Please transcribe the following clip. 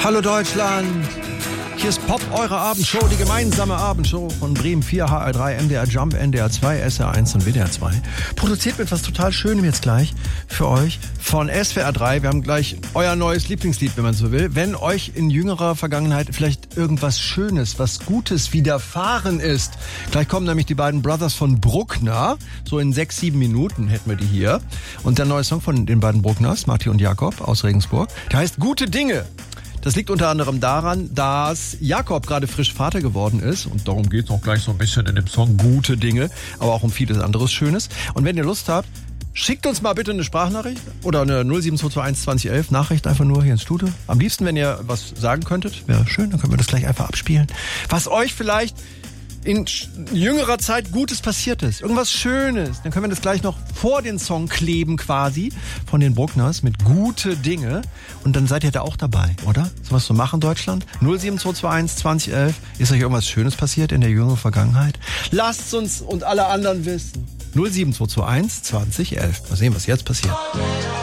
Hallo Deutschland! Hier ist Pop, eure Abendshow, die gemeinsame Abendshow von Bremen 4, HR3, MDR Jump, NDR 2, SR1 und WDR 2. Produziert mit was total Schönem jetzt gleich für euch von SWR 3. Wir haben gleich euer neues Lieblingslied, wenn man so will. Wenn euch in jüngerer Vergangenheit vielleicht irgendwas Schönes, was Gutes widerfahren ist. Gleich kommen nämlich die beiden Brothers von Bruckner. So in 6-7 Minuten hätten wir die hier. Und der neue Song von den beiden Bruckners, Martin und Jakob aus Regensburg, der heißt Gute Dinge. Das liegt unter anderem daran, dass Jakob gerade frisch Vater geworden ist. Und darum geht es auch gleich so ein bisschen in dem Song Gute Dinge, aber auch um vieles anderes Schönes. Und wenn ihr Lust habt, schickt uns mal bitte eine Sprachnachricht oder eine 07221 2011 Nachricht einfach nur hier ins Studio. Am liebsten, wenn ihr was sagen könntet, wäre schön, dann können wir das gleich einfach abspielen. Was euch vielleicht in jüngerer Zeit Gutes passiert ist, irgendwas Schönes, dann können wir das gleich noch vor den Song kleben quasi von den Bruckners mit Gute Dinge und dann seid ihr da auch dabei, oder? Sowas zu machen, Deutschland? 07221 2011, ist euch irgendwas Schönes passiert in der jüngeren Vergangenheit? Lasst's uns und alle anderen wissen. 07221 2011. Mal sehen, was jetzt passiert.